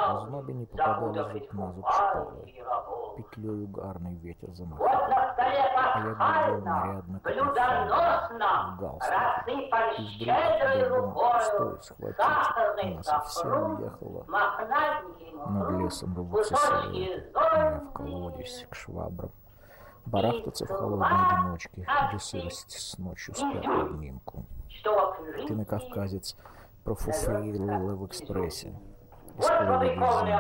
В знобе не попадали зуб на зуб шпалы. Петлею гарный ветер замахал. А я глядел нарядно, как в галстуке. И вдруг додумал, стой, схватить. Она совсем уехала. Над лесом рвутся силуэты, а я в колодец к швабрам. Барахтаться в холодной одиночке, где сырость с ночью спят в обнимку. Ты на кавказец профуфрила в экспрессе. Из клуба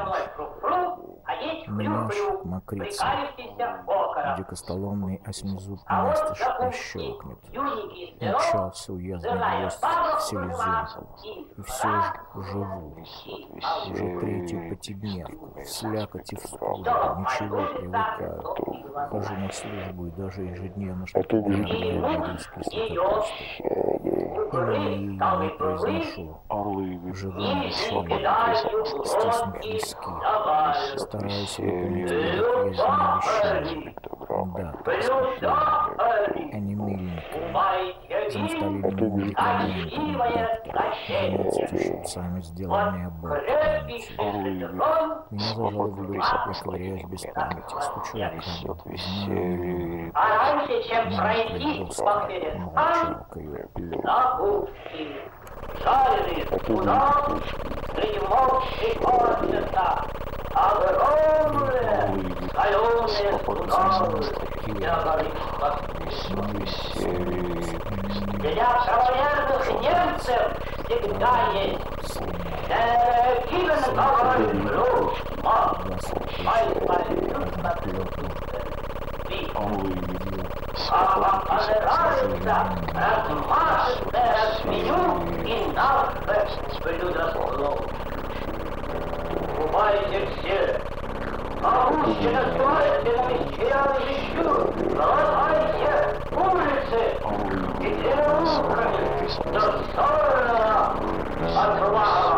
меня ж мокрица, дикостоломный осьмизуб настежь прищелкнет. Мчался уездный гвоздь в селезенку, и все ж живу. Уже третью потедневку, в слякоти в студе, ничего, привыкаю. Хожу на службу и даже ежедневно что-то глядываю на риски слокопусты. Имени ее не произношу, живым душой, стиснув виски. Стараюсь выполнить предотъездные обещания. Да, так спокойно, а не мыльниками, за нафталиновыми медикаментами, доктор, заняться шутцами, сделанные аборт памятью. Меня зажало в люк, я ковыряюсь без памяти, стучу руками, знаю миллион. Мертвый доски, молчалкою лёг. Жареные пуда, приморские корнета, огромные соленые суда, я говорю, для правоверных немцев всегда есть Гивен Гаврон Блюш, а вам понравится размашистое меню и наше блюдослов. Бывайте все, Августина стойте на месте глотайте улицы и переулками до ссорного отвала.